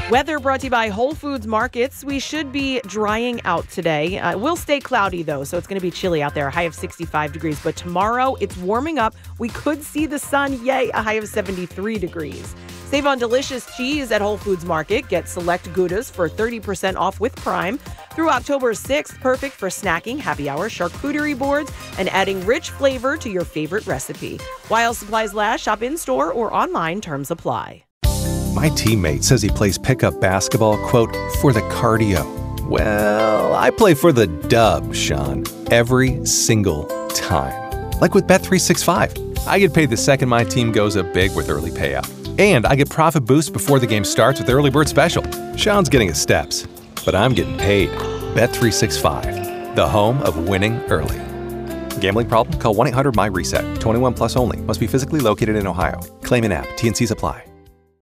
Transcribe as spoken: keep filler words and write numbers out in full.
Weather brought to you by Whole Foods Markets. We should be drying out today. Uh, it will stay cloudy, though, so it's going to be chilly out there, a high of sixty-five degrees. But tomorrow, it's warming up. We could see the sun, yay, a high of seventy-three degrees. Save on delicious cheese at Whole Foods Market. Get select Goudas for thirty percent off with Prime. Through October sixth, perfect for snacking, happy hour, charcuterie boards, and adding rich flavor to your favorite recipe. While supplies last, shop in-store or online. Terms apply. My teammate says he plays pickup basketball, quote, for the cardio. Well, I play for the dub, Sean, every single time. Like with Bet three sixty-five. I get paid the second my team goes up big with early payout. And I get profit boost before the game starts with the early bird special. Sean's getting his steps, but I'm getting paid. Bet three sixty-five, the home of winning early. Gambling problem? Call one eight hundred M Y reset. twenty-one plus only. Must be physically located in Ohio. Claim in app. T and Cs apply.